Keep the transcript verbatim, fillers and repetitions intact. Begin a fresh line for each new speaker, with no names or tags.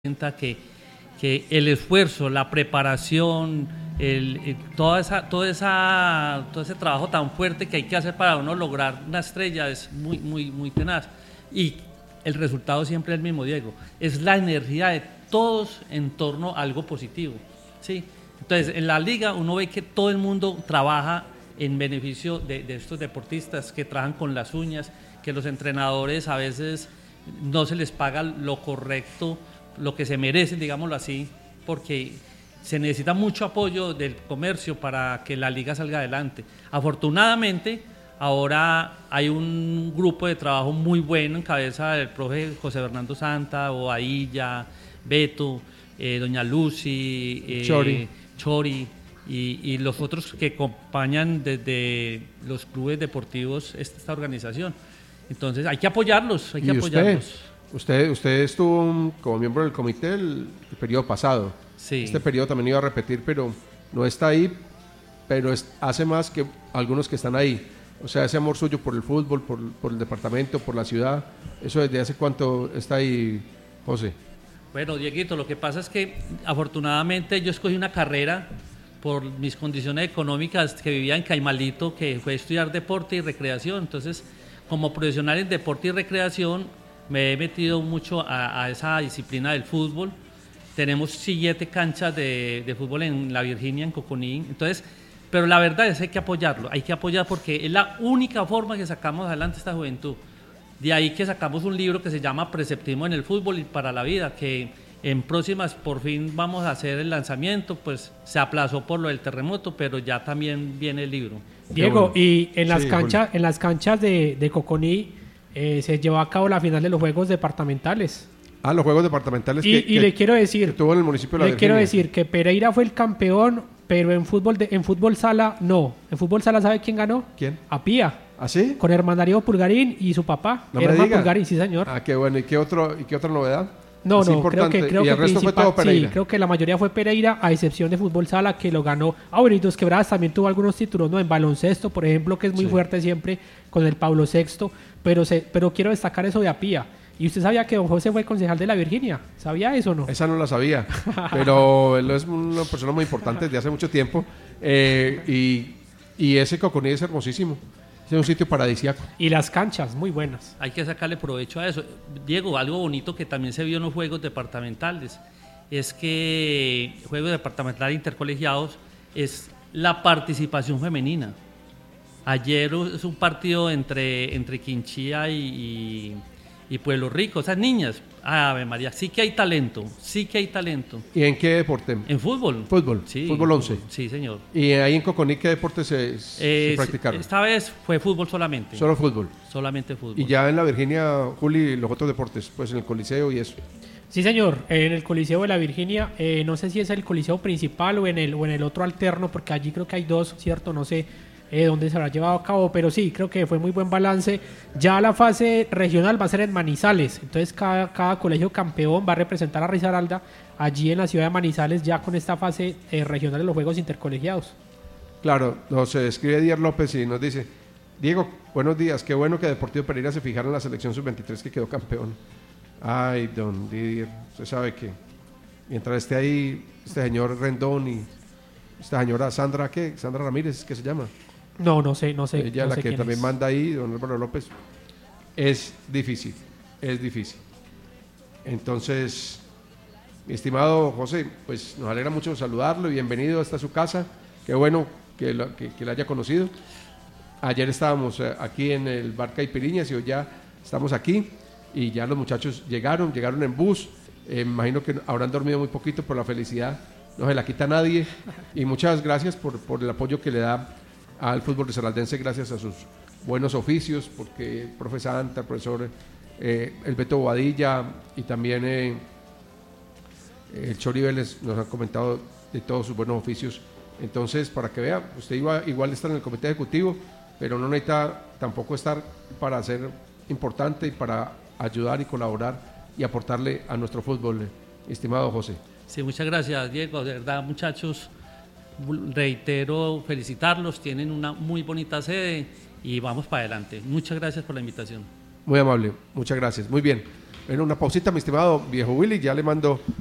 que, que el esfuerzo, la preparación, el, el, toda esa, toda esa, todo ese trabajo tan fuerte que hay que hacer para uno lograr una estrella es muy, muy, muy tenaz. Y el resultado siempre es el mismo, Diego. Es la energía de todos en torno a algo positivo, ¿sí? Entonces, en la liga uno ve que todo el mundo trabaja en beneficio de, de estos deportistas que trabajan con las uñas, que los entrenadores a veces no se les paga lo correcto, lo que se merecen, digámoslo así, porque se necesita mucho apoyo del comercio para que la liga salga adelante. Afortunadamente, ahora hay un grupo de trabajo muy bueno en cabeza del profe José Fernando Santa, Oadilla, Beto, eh, doña Lucy, eh,
Chori,
Chori y, y los otros que acompañan desde los clubes deportivos esta organización. Entonces hay que apoyarlos, hay que
¿Y usted?
apoyarlos.
Usted, usted estuvo como miembro del comité el, el periodo pasado.
Sí.
Este periodo también iba a repetir, pero no está ahí, pero es, hace más que algunos que están ahí. O sea, ese amor suyo por el fútbol, por, por el departamento, por la ciudad, ¿eso desde hace cuánto está ahí, José?
Bueno, Dieguito, lo que pasa es que afortunadamente yo escogí una carrera por mis condiciones económicas, que vivía en Caimalito, que fue estudiar deporte y recreación. Entonces, como profesional en deporte y recreación, me he metido mucho a, a esa disciplina del fútbol. Tenemos siete canchas de, de fútbol en La Virginia, en Coconí. Entonces, pero la verdad es que hay que apoyarlo, hay que apoyar porque es la única forma que sacamos adelante esta juventud. De ahí que sacamos un libro que se llama Preceptismo en el fútbol y para la vida, que en próximas por fin vamos a hacer el lanzamiento, pues se aplazó por lo del terremoto, pero ya también viene el libro.
Diego, bueno. y en las
sí,
canchas, en las canchas de, de Coconí eh, se llevó a cabo la final de los juegos departamentales.
Ah, los juegos departamentales
y,
que,
y
que,
le quiero decir,
que tuvo en el municipio de La
le
Virginia.
quiero decir que Pereira fue el campeón, pero en fútbol de, en fútbol sala no. En fútbol sala, ¿sabe quién ganó?
¿Quién?
Apía.
¿Ah, sí?
Con Herman Darío Pulgarín y su papá,
No
Herman Pulgarín, sí señor.
Ah, qué bueno. ¿Y qué, otro, y qué otra novedad?
No,
es
no,
importante.
creo que creo
¿Y el
que
resto fue todo Pereira?
Sí, creo que la mayoría fue Pereira, a excepción de fútbol sala, que lo ganó. Ah, bueno, y Dos Quebradas también tuvo algunos títulos, ¿no? En baloncesto, por ejemplo, que es muy
sí.
fuerte siempre con el Pablo sexto, pero se, pero quiero destacar eso de Apía. ¿Y usted sabía que don José fue concejal de La Virginia? ¿Sabía eso o no?
Esa no la sabía, pero él es una persona muy importante desde hace mucho tiempo, eh, y, y ese Coconí es hermosísimo. Es un sitio paradisíaco.
Y las canchas, muy buenas.
Hay que sacarle provecho a eso. Diego, algo bonito que también se vio en los juegos departamentales es que juegos departamentales intercolegiados es la participación femenina. Ayer es un partido entre, entre Quinchía y, y, y Pueblo Rico. Esas niñas, Ave María, sí que hay talento, sí que hay talento.
¿Y en qué deporte?
En fútbol.
Fútbol,
sí,
fútbol once.
Sí, señor.
¿Y ahí en Coconí qué deportes se, se
eh,
practicaron?
Esta vez fue fútbol solamente.
Solo fútbol.
Solamente fútbol.
Y ya en La Virginia, Juli, los otros deportes, pues en el Coliseo y eso.
Sí, señor, en el Coliseo de La Virginia, eh, no sé si es el Coliseo principal o en el, o en el otro alterno, porque allí creo que hay dos, ¿cierto? No sé eh, dónde se habrá llevado a cabo, pero sí, creo que fue muy buen balance. Ya la fase regional va a ser en Manizales, entonces cada, cada colegio campeón va a representar a Risaralda allí en la ciudad de Manizales, ya con esta fase eh, regional de los Juegos Intercolegiados.
Claro, nos escribe Dier López y nos dice: Diego, buenos días, qué bueno que Deportivo Pereira se fijara en la selección sub veintitrés que quedó campeón. Ay, don Didier, usted sabe que mientras esté ahí este señor Rendón y esta señora Sandra, ¿qué? Sandra Ramírez, ¿qué se llama?
No, no sé, no sé.
Ella,
no
la
sé
que también
es.
manda ahí, don Álvaro López. Es difícil, es difícil. Entonces, mi estimado José, pues nos alegra mucho saludarlo y bienvenido hasta su casa. Qué bueno que la, que, que la haya conocido. Ayer estábamos aquí en el Bar Caipiriñas y hoy ya estamos aquí. Y ya los muchachos llegaron, llegaron en bus. Eh, me imagino que habrán dormido muy poquito por la felicidad. No se la quita nadie. Y muchas gracias por, por el apoyo que le da al fútbol risaraldense, gracias a sus buenos oficios, porque el profe Santa, el profesor eh, el Beto Bobadilla y también eh, el Chori Vélez nos han comentado de todos sus buenos oficios. Entonces, para que vea, usted iba, igual está en el comité ejecutivo, pero no necesita tampoco estar para ser importante y para ayudar y colaborar y aportarle a nuestro fútbol, estimado José.
Sí, muchas gracias, Diego. De verdad, muchachos, reitero felicitarlos, tienen una muy bonita sede y vamos para adelante. Muchas gracias por la invitación.
Muy amable, muchas gracias. Muy bien. Bueno, una pausita, mi estimado viejo Willy, ya le mando